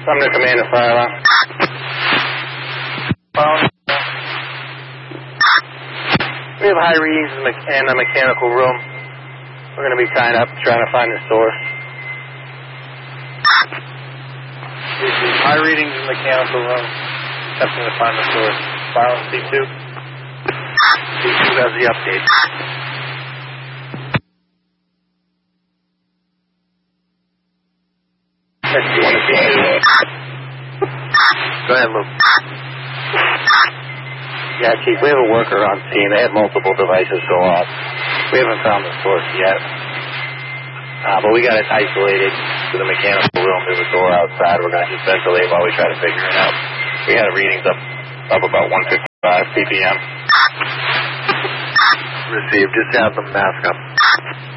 Sumner Command and Fire Alarm. We have high readings in the mechanical room. We're going to be tied up trying to find the source. High readings in the mechanical room. Attempting to find the source. File C2. C2 has the update. Go ahead, Luke. Yeah, Chief, we have a worker on scene. They had multiple devices go off. We haven't found the source yet. But we got it isolated to the mechanical room. There's a door outside. We're going to just ventilate while we try to figure it out. We had readings up about 155 ppm. Received. Just have them mask up.